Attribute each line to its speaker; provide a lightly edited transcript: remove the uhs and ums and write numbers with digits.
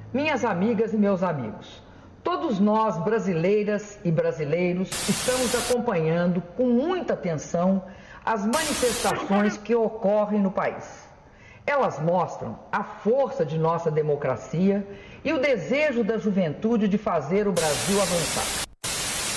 Speaker 1: Minhas amigas e meus amigos, todos nós, brasileiras e brasileiros, estamos acompanhando com muita atenção as manifestações que ocorrem no país. Elas mostram a força de nossa democracia e o desejo da juventude de fazer o Brasil avançar.